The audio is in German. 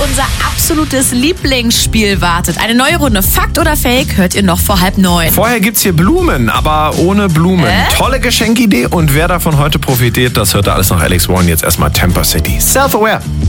unser absolutes Lieblingsspiel wartet. Eine neue Runde Fakt oder Fake hört ihr noch vor 8:30. Vorher gibt's hier Blumen, aber ohne Blumen. Tolle Geschenkidee und wer davon heute profitiert, das hört ihr alles nach Alex Warren. Jetzt erstmal Tampa City. Self-Aware.